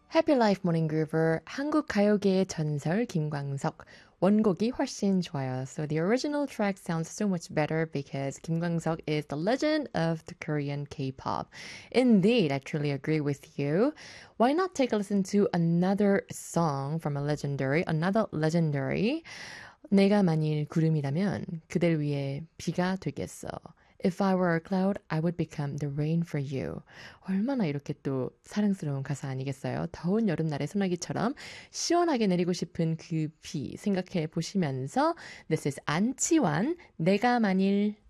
Happy Life Morning Groover, 한국 가요계의 전설 김광석. 원곡이 훨씬 좋아요. So the original track sounds so much better because Kim Kwang-seok is the legend of the Korean K-pop. Indeed, I truly agree with you. Why not take a listen to another song from another legendary. 내가 만일 구름이라면 그댈 위해 비가 되겠어. If I were a cloud, I would become the rain for you. 얼마나 이렇게 또 사랑스러운 가사 아니겠어요? 더운 여름날의 소나기처럼 시원하게 내리고 싶은 그 비 생각해 보시면서 This is 안치환, 내가 만일